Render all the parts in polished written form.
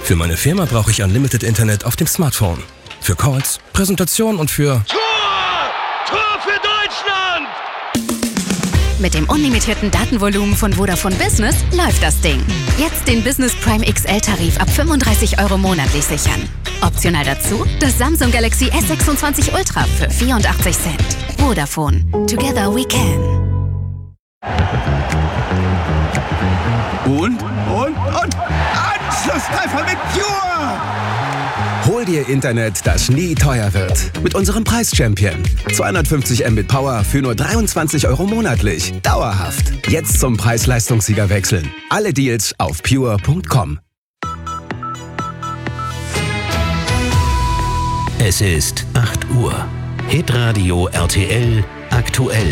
Für meine Firma brauche ich Unlimited Internet auf dem Smartphone. Für Calls, Präsentationen und für... Tor für Deutschland! Mit dem unlimitierten Datenvolumen von Vodafone Business läuft das Ding. Jetzt den Business Prime XL-Tarif ab 35 € monatlich sichern. Optional dazu das Samsung Galaxy S26 Ultra für 84 Cent. Vodafone. Together we can. Und? Anschlusstreffer mit Pure! Hol dir Internet, das nie teuer wird. Mit unserem Preis-Champion. 250 Mbit Power für nur 23 € monatlich. Dauerhaft. Jetzt zum Preis-Leistungssieger wechseln. Alle Deals auf pure.com. Es ist 8 Uhr. Hitradio RTL aktuell.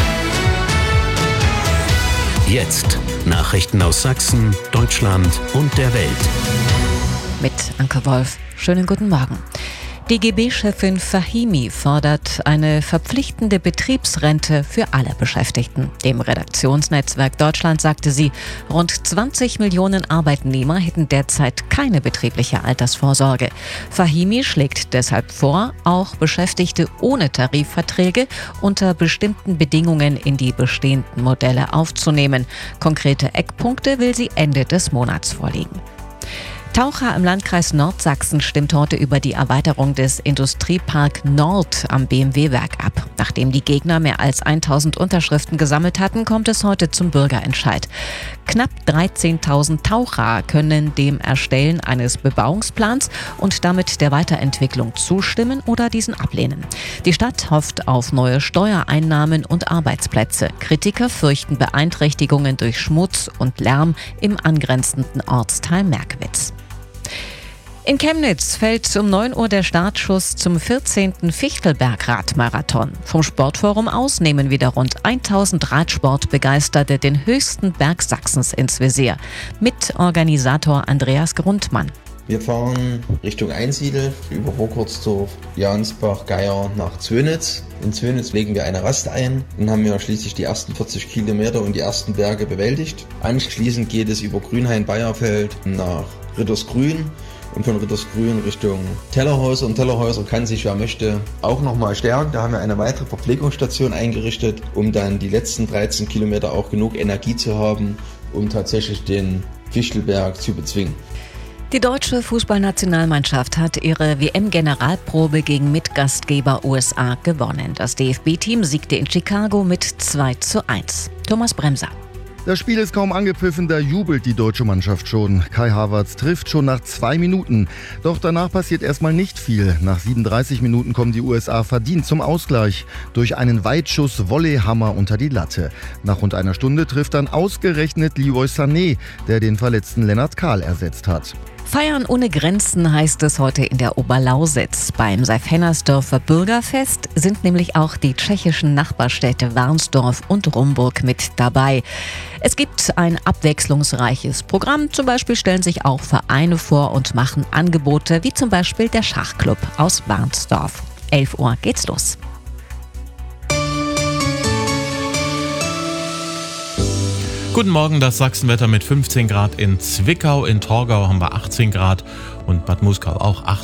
Jetzt Nachrichten aus Sachsen, Deutschland und der Welt. Mit Anke Wolf. Schönen guten Morgen. DGB-Chefin Fahimi fordert eine verpflichtende Betriebsrente für alle Beschäftigten. Dem Redaktionsnetzwerk Deutschland sagte sie, rund 20 Millionen Arbeitnehmer hätten derzeit keine betriebliche Altersvorsorge. Fahimi schlägt deshalb vor, auch Beschäftigte ohne Tarifverträge unter bestimmten Bedingungen in die bestehenden Modelle aufzunehmen. Konkrete Eckpunkte will sie Ende des Monats vorlegen. Taucher im Landkreis Nordsachsen stimmt heute über die Erweiterung des Industriepark Nord am BMW-Werk ab. Nachdem die Gegner mehr als 1000 Unterschriften gesammelt hatten, kommt es heute zum Bürgerentscheid. Knapp 13.000 Taucher können dem Erstellen eines Bebauungsplans und damit der Weiterentwicklung zustimmen oder diesen ablehnen. Die Stadt hofft auf neue Steuereinnahmen und Arbeitsplätze. Kritiker fürchten Beeinträchtigungen durch Schmutz und Lärm im angrenzenden Ortsteil Merkwitz. In Chemnitz fällt um 9 Uhr der Startschuss zum 14. Fichtelberg-Radmarathon. Vom Sportforum aus nehmen wieder rund 1000 Radsportbegeisterte den höchsten Berg Sachsens ins Visier. Mitorganisator Andreas Grundmann. Wir fahren Richtung Einsiedel, über Burgkurzdorf, Jansbach, Geier nach Zwönitz. In Zwönitz legen wir eine Rast ein. Dann haben wir schließlich die ersten 40 Kilometer und die ersten Berge bewältigt. Anschließend geht es über Grünhain-Bayerfeld nach Rittersgrün. Und von Rittersgrün Richtung Tellerhäuser. Und Tellerhäuser kann sich, wer möchte, auch nochmal stärken. Da haben wir eine weitere Verpflegungsstation eingerichtet, um dann die letzten 13 Kilometer auch genug Energie zu haben, um tatsächlich den Fichtelberg zu bezwingen. Die deutsche Fußballnationalmannschaft hat ihre WM-Generalprobe gegen Mitgastgeber USA gewonnen. Das DFB-Team siegte in Chicago mit 2:1. Thomas Bremser. Das Spiel ist kaum angepfiffen, da jubelt die deutsche Mannschaft schon. Kai Havertz trifft schon nach 2 Minuten. Doch danach passiert erstmal nicht viel. Nach 37 Minuten kommen die USA verdient zum Ausgleich. Durch einen Weitschuss Volleyhammer unter die Latte. Nach rund einer Stunde trifft dann ausgerechnet Leroy Sané, der den verletzten Lennart Kahl ersetzt hat. Feiern ohne Grenzen heißt es heute in der Oberlausitz. Beim Seif-Hennersdorfer Bürgerfest sind nämlich auch die tschechischen Nachbarstädte Warnsdorf und Rumburg mit dabei. Es gibt ein abwechslungsreiches Programm. Zum Beispiel stellen sich auch Vereine vor und machen Angebote, wie zum Beispiel der Schachclub aus Warnsdorf. 11 Uhr geht's los. Guten Morgen, das Sachsenwetter mit 15 Grad in Zwickau. In Torgau haben wir 18 Grad und Bad Muskau auch 18.